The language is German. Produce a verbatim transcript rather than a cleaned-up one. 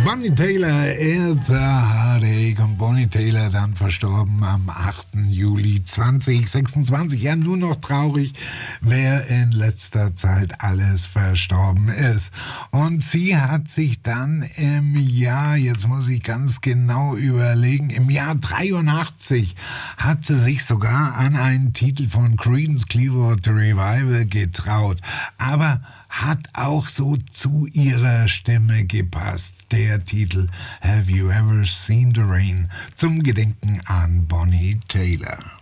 Bonnie Tyler, It's a Heartache. Und Bonnie Tyler dann verstorben am achten Juli zweitausendsechsundzwanzig. Ja, nur noch traurig, wer in letzter Zeit alles verstorben ist. Und sie hat sich dann im Jahr, jetzt muss ich ganz genau überlegen, im Jahr dreiundachtzig hat sie sich sogar an einen Titel von Creedence Clearwater Revival getraut. Aber hat auch so zu ihrer Stimme gepasst. Der Titel Have You Ever Seen the Rain zum Gedenken an Bonnie Tyler.